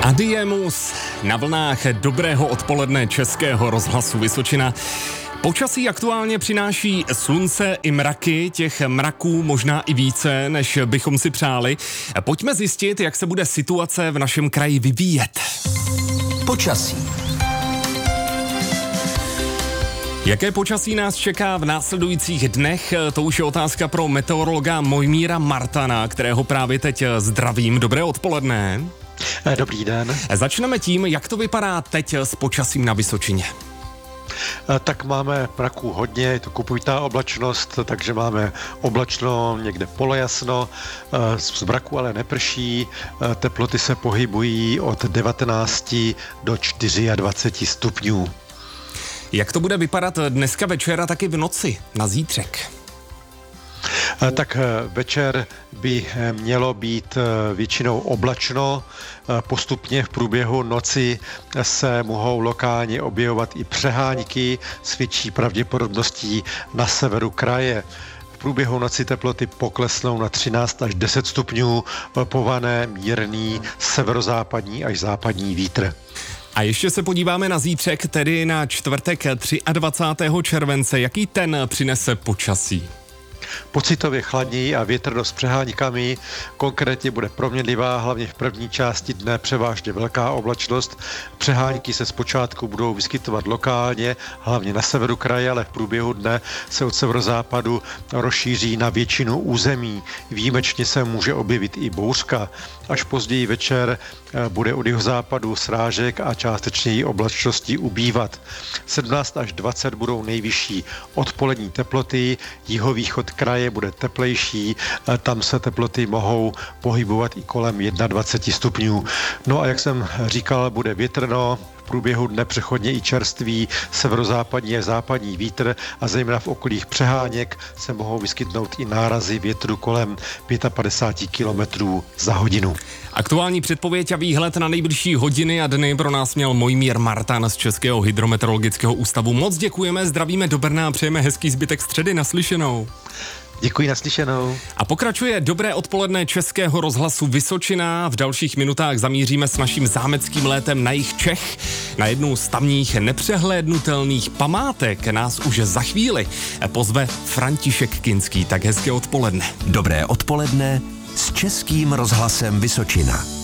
Adiemus na vlnách dobrého odpoledne Českého rozhlasu Vysočina. Počasí aktuálně přináší slunce i mraky, těch mraků možná i více, než bychom si přáli. Pojďme zjistit, jak se bude situace v našem kraji vyvíjet. Počasí. Jaké počasí nás čeká v následujících dnech? To už je otázka pro meteorologa Mojmíra Martana, kterého právě teď zdravím. Dobré odpoledne. Dobrý den. Začneme tím, jak to vypadá teď s počasím na Vysočině. Tak máme mraků hodně, je to kupujitá oblačnost, takže máme oblačno, někde polojasno, z mraku ale neprší, teploty se pohybují od 19 do 24 stupňů. Jak to bude vypadat dneska večer a taky v noci na zítřek? Tak večer by mělo být většinou oblačno. Postupně v průběhu noci se mohou lokálně objevovat i přehánky s větší pravděpodobností na severu kraje. V průběhu noci teploty poklesnou na 13 až 10 stupňů, pované mírný severozápadní až západní vítr. A ještě se podíváme na zítřek, tedy na čtvrtek 23. července. Jaký ten přinese počasí? Pocitově chladněji a větrno s přeháníkami, konkrétně bude proměnlivá, hlavně v první části dne převážně velká oblačnost. Přehánky se zpočátku budou vyskytovat lokálně, hlavně na severu kraje, ale v průběhu dne se od severozápadu rozšíří na většinu území. Výjimečně se může objevit i bouřka. Až později večer bude od jihozápadu srážek a částečně i oblačností ubývat. 17 až 20 budou nejvyšší odpolední teploty, jihovýchod kraje bude teplejší, tam se teploty mohou pohybovat i kolem 21 stupňů. No a jak jsem říkal, bude větrno, v průběhu dne přechodně i čerstvý severozápadní a západní vítr a zejména v okolích přeháněk se mohou vyskytnout i nárazy větru kolem 55 km za hodinu. Aktuální předpověď a výhled na nejbližší hodiny a dny pro nás měl Mojmír Martan z Českého hydrometeorologického ústavu. Moc děkujeme, zdravíme do Brna a přejeme hezký zbytek středy. Naslyšenou. Děkuji, naslyšenou. A pokračuje dobré odpoledne Českého rozhlasu Vysočina. V dalších minutách zamíříme s naším zámeckým létem na jih Čech. Na jednu z tamních nepřehlédnutelných památek nás už za chvíli pozve František Kinský. Tak hezké odpoledne. Dobré odpoledne s Českým rozhlasem Vysočina.